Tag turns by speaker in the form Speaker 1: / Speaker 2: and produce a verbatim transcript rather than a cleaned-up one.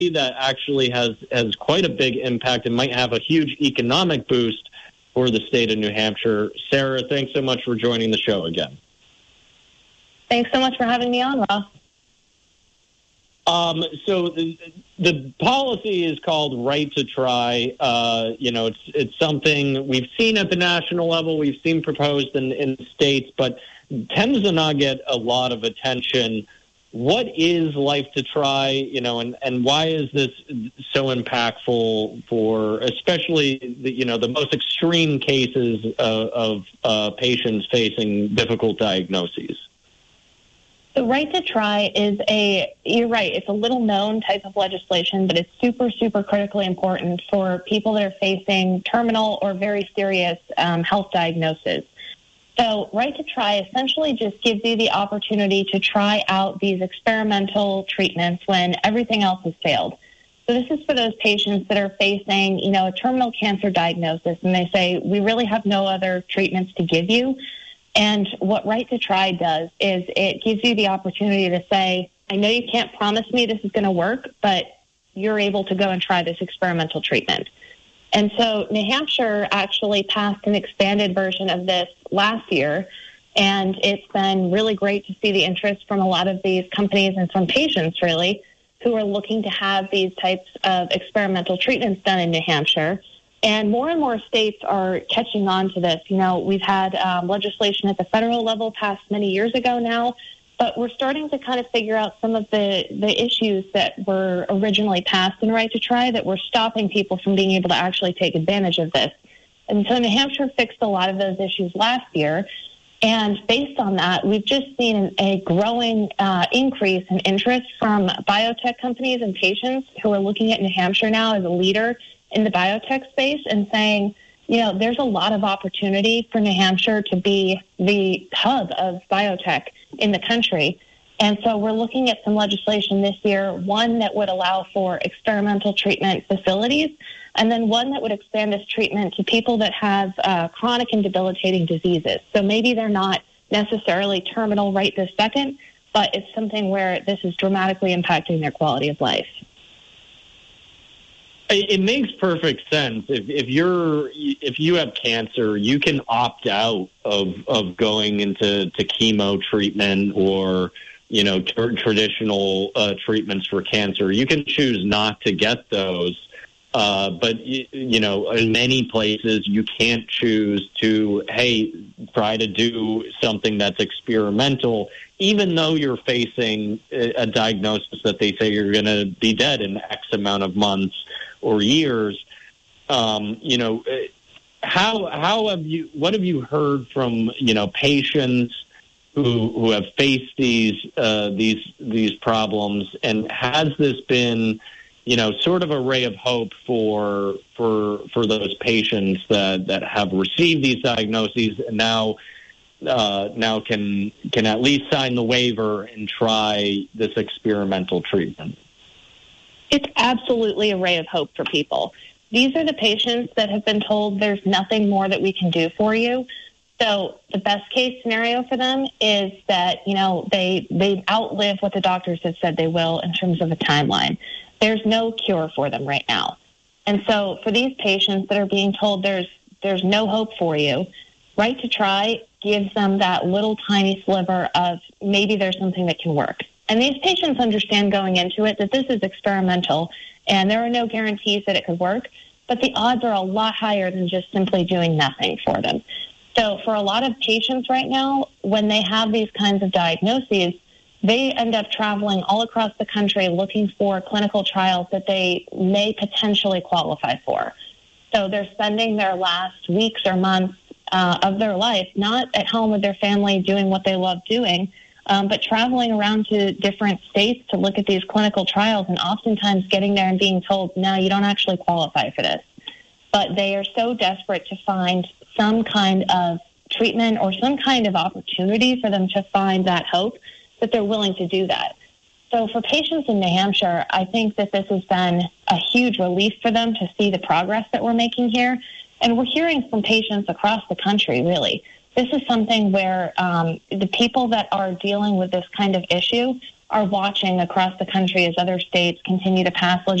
Speaker 1: that actually has, has quite a big impact and might have a huge economic boost for the state of New Hampshire. Sarah, thanks so much for joining the show again.
Speaker 2: Thanks so much for having me on, Ross.
Speaker 1: Um, so the, the policy is called Right to Try. Uh, you know, it's it's something we've seen at the national level, we've seen proposed in, in states, but tends to not get a lot of attention. What is Life to Try, you know, and, and why is this so impactful for especially, the, you know, the most extreme cases of, of uh, patients facing difficult diagnoses?
Speaker 2: The Right to Try is a, you're right, it's a little known type of legislation, but it's super, super critically important for people that are facing terminal or very serious um, health diagnoses. So Right to Try essentially just gives you the opportunity to try out these experimental treatments when everything else has failed. So this is for those patients that are facing, you know, a terminal cancer diagnosis, and they say, we really have no other treatments to give you. And what Right to Try does is it gives you the opportunity to say, I know you can't promise me this is going to work, but you're able to go and try this experimental treatment. And so New Hampshire actually passed an expanded version of this last year, and it's been really great to see the interest from a lot of these companies and from patients, really, who are looking to have these types of experimental treatments done in New Hampshire. And more and more states are catching on to this. You know, we've had um, legislation at the federal level passed many years ago now, but we're starting to kind of figure out some of the, the issues that were originally passed in Right to Try that were stopping people from being able to actually take advantage of this. And so New Hampshire fixed a lot of those issues last year. And based on that, we've just seen a growing uh, increase in interest from biotech companies and patients who are looking at New Hampshire now as a leader in the biotech space and saying, you know, there's a lot of opportunity for New Hampshire to be the hub of biotech in the country. And so we're looking at some legislation this year, one that would allow for experimental treatment facilities, and then one that would expand this treatment to people that have uh, chronic and debilitating diseases. So maybe they're not necessarily terminal right this second, but it's something where this is dramatically impacting their quality of life.
Speaker 1: It makes perfect sense. If if you're if you have cancer, you can opt out of of going into to chemo treatment or you know tr- traditional uh, treatments for cancer. You can choose not to get those, uh, but you, you know in many places you can't choose to hey try to do something that's experimental, even though you're facing a, a diagnosis that they say you're going to be dead in X amount of months or years. Um, you know, how how have you? What have you heard from you know patients who who have faced these uh, these these problems, and has this been you know sort of a ray of hope for for for those patients that that have received these diagnoses and now uh, now can can at least sign the waiver and try this experimental treatment?
Speaker 2: It's absolutely a ray of hope for people. These are the patients that have been told there's nothing more that we can do for you. So the best case scenario for them is that, you know, they, they outlive what the doctors have said they will in terms of a timeline. There's no cure for them right now. And so for these patients that are being told there's, there's no hope for you, Right to Try gives them that little tiny sliver of maybe there's something that can work. And these patients understand going into it that this is experimental and there are no guarantees that it could work, but the odds are a lot higher than just simply doing nothing for them. So for a lot of patients right now, when they have these kinds of diagnoses, they end up traveling all across the country looking for clinical trials that they may potentially qualify for. So they're spending their last weeks or months uh, of their life not at home with their family doing what they love doing, Um, but traveling around to different states to look at these clinical trials and oftentimes getting there and being told, no, you don't actually qualify for this. But they are so desperate to find some kind of treatment or some kind of opportunity for them to find that hope that they're willing to do that. So for patients in New Hampshire, I think that this has been a huge relief for them to see the progress that we're making here. And we're hearing from patients across the country, really. This is something where um, the people that are dealing with this kind of issue are watching across the country as other states continue to pass legislation